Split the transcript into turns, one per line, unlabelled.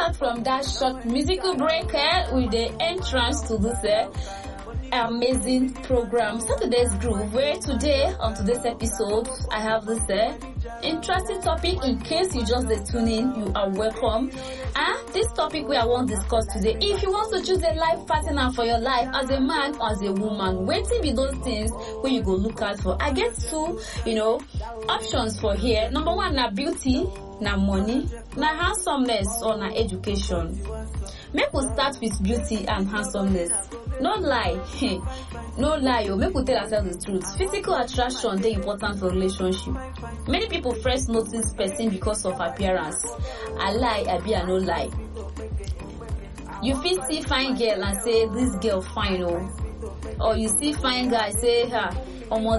back from that short musical break with the entrance to this amazing program, Saturday's Groove, where today, on today's episode, I have this interesting topic. In case you just tune in, you are welcome. This topic we I want to discuss today, if you want to choose a life partner for your life as a man or as a woman, waiting be those things where you go look out for. I get two, options for here. Number one, na beauty, na money, na handsomeness, or na education. Make we start with beauty and handsomeness. No lie, no lie, make we tell ourselves the truth. Physical attraction is important for relationship. Many people first notice person because of appearance. I lie, I be, I no lie. You fit see fine girl and say this girl fine, or you see fine guy say her,